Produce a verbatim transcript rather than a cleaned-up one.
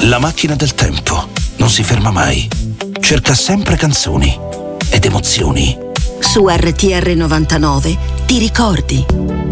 La macchina del tempo non si ferma mai. Cerca sempre canzoni ed emozioni. Su R T R novantanove ti ricordi.